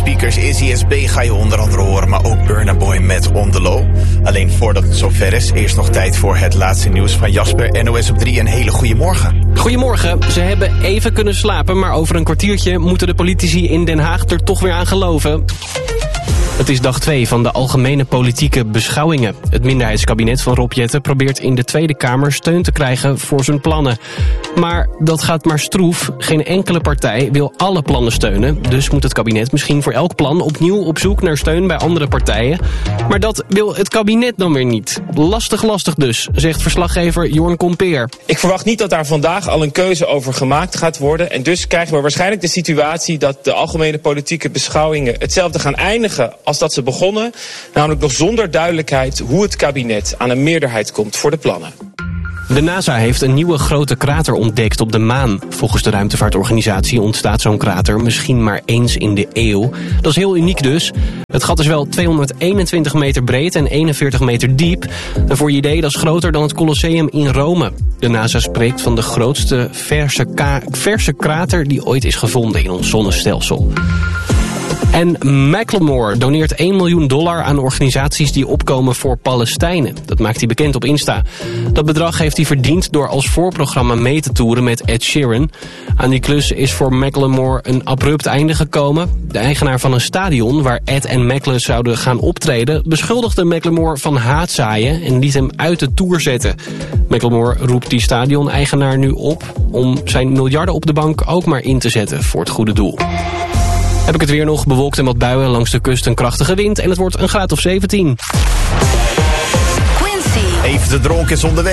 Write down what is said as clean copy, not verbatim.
speakers Izzy SB ga je onder andere horen, maar ook Burna Boy met On The Low. Alleen voordat het zover is, eerst nog tijd voor het laatste nieuws van Jasper, NOS op 3. Een hele goede morgen. Goedemorgen. Ze hebben even kunnen slapen, maar over een kwartiertje moeten de politici in Den Haag er toch weer aan geloven. Het is dag 2 van de algemene politieke beschouwingen. Het minderheidskabinet van Rob Jetten probeert in de Tweede Kamer steun te krijgen voor zijn plannen. Maar dat gaat maar stroef. Geen enkele partij wil alle plannen steunen. Dus moet het kabinet misschien voor elk plan opnieuw op zoek naar steun bij andere partijen. Maar dat wil het kabinet dan weer niet. Lastig dus, zegt verslaggever Jorn Kompeer. Ik verwacht niet dat daar vandaag al een keuze over gemaakt gaat worden. En dus krijgen we waarschijnlijk de situatie dat de algemene politieke beschouwingen hetzelfde gaan eindigen als dat ze begonnen. Namelijk nog zonder duidelijkheid hoe het kabinet aan een meerderheid komt voor de plannen. De NASA heeft een nieuwe grote krater ontdekt op de maan. Volgens de ruimtevaartorganisatie ontstaat zo'n krater misschien maar eens in de eeuw. Dat is heel uniek dus. Het gat is wel 221 meter breed en 41 meter diep. En voor je idee, dat is groter dan het Colosseum in Rome. De NASA spreekt van de grootste verse krater die ooit is gevonden in ons zonnestelsel. En Macklemore doneert $1 miljoen aan organisaties die opkomen voor Palestijnen. Dat maakt hij bekend op Insta. Dat bedrag heeft hij verdiend door als voorprogramma mee te toeren met Ed Sheeran. Aan die klus is voor Macklemore een abrupt einde gekomen. De eigenaar van een stadion waar Ed en Mackle zouden gaan optreden beschuldigde Macklemore van haatzaaien en liet hem uit de tour zetten. Macklemore roept die stadion-eigenaar nu op om zijn miljarden op de bank ook maar in te zetten voor het goede doel. Heb ik het weer nog, bewolkt en wat buien, langs de kust een krachtige wind en het wordt een graad of 17. Quincy. Even de dronk is onderweg.